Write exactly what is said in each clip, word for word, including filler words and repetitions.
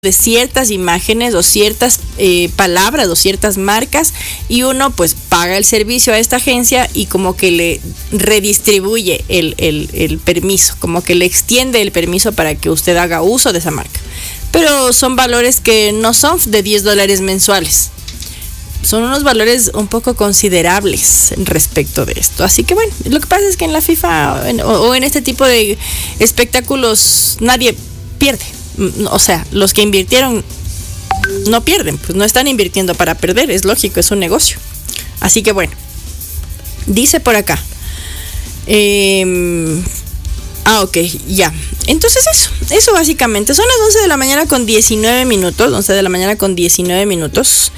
de ciertas imágenes o ciertas eh, palabras o ciertas marcas, y uno pues paga el servicio a esta agencia y como que le redistribuye el, el, el permiso, como que le extiende el permiso para que usted haga uso de esa marca. Pero son valores que no son de diez dólares mensuales. Son unos valores un poco considerables respecto de esto. Así que bueno, lo que pasa es que en la FIFA en, o, o en este tipo de espectáculos nadie pierde. O sea, los que invirtieron no pierden, pues no están invirtiendo para perder, es lógico, es un negocio. Así que bueno, dice por acá. Eh, ah, ok, ya. Entonces eso, eso básicamente. Son las once de la mañana con diecinueve minutos, once de la mañana con diecinueve minutos.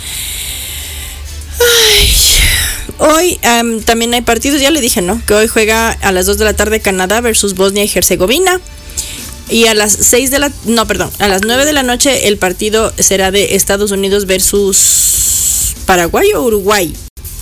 Ay, hoy um, también hay partidos, ya le dije, ¿no? Que hoy juega a las dos de la tarde Canadá versus Bosnia y Herzegovina. Y a las seis de la... No, perdón. A las nueve de la noche el partido será de Estados Unidos versus Paraguay o Uruguay.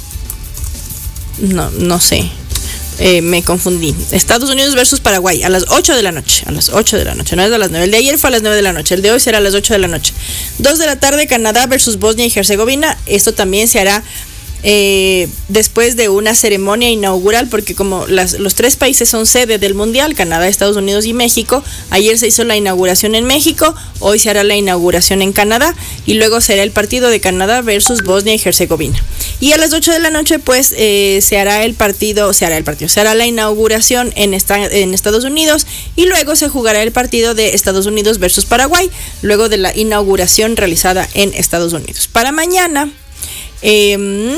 No, no sé. Eh, me confundí. Estados Unidos versus Paraguay a las ocho de la noche. A las ocho de la noche. No es a las nueve. El de ayer fue a las nueve de la noche. El de hoy será a las ocho de la noche. dos de la tarde Canadá versus Bosnia y Herzegovina. Esto también se hará Eh, después de una ceremonia inaugural, porque como las, los tres países son sede del Mundial, Canadá, Estados Unidos y México, ayer se hizo la inauguración en México, hoy se hará la inauguración en Canadá y luego será el partido de Canadá versus Bosnia y Herzegovina. Y a las ocho de la noche pues eh, se hará el partido, se hará el partido, se hará la inauguración en, esta, en Estados Unidos y luego se jugará el partido de Estados Unidos versus Paraguay, luego de la inauguración realizada en Estados Unidos. Para mañana... Eh,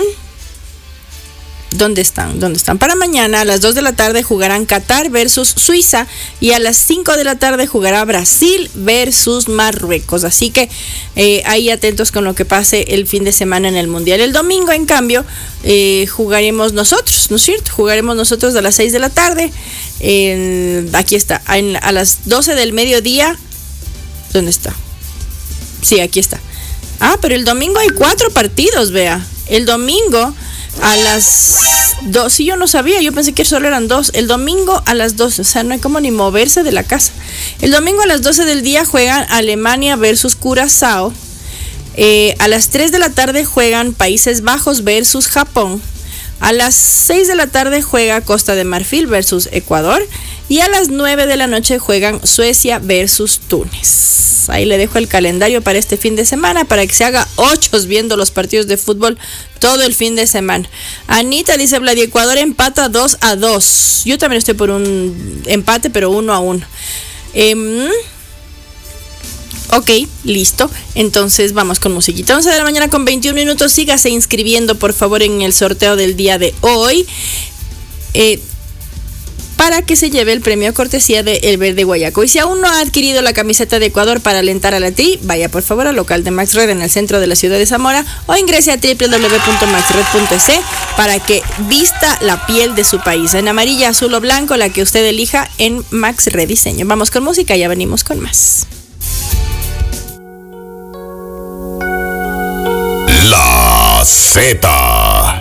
¿Dónde están? ¿Dónde están? Para mañana a las dos de la tarde jugarán Qatar versus Suiza y a las cinco de la tarde jugará Brasil versus Marruecos. Así que eh, ahí atentos con lo que pase el fin de semana en el Mundial. El domingo, en cambio, eh, jugaremos nosotros, ¿no es cierto? Jugaremos nosotros a las seis de la tarde. Eh, aquí está, en, a las doce del mediodía. ¿Dónde está? Sí, aquí está. Ah, pero el domingo hay cuatro partidos, vea. El domingo a las dos, sí, yo no sabía, yo pensé que solo eran dos. El domingo a las doce, o sea, no hay como ni moverse de la casa. El domingo a las doce del día juegan Alemania versus Curazao. Eh, a las tres de la tarde juegan Países Bajos versus Japón. A las seis de la tarde juega Costa de Marfil versus Ecuador. Y a las nueve de la noche juegan Suecia versus Túnez. Ahí le dejo el calendario para este fin de semana, para que se haga ochos viendo los partidos de fútbol todo el fin de semana. Anita dice, Vlad, Ecuador empata dos a dos. Yo también estoy por un empate, pero uno a uno. Eh, ok, listo. Entonces vamos con musiquita. once de la mañana con veintiún minutos. Sígase inscribiendo, por favor, en el sorteo del día de hoy. Eh... para que se lleve el premio cortesía de El Verde Guayaco. Y si aún no ha adquirido la camiseta de Ecuador para alentar a la Tri, vaya por favor al local de Max Red en el centro de la ciudad de Zamora o ingrese a doble u doble u doble u punto max red punto e ce para que vista la piel de su país, en amarilla, azul o blanco, la que usted elija en Max Red Diseño. Vamos con música, ya venimos con más. La Z.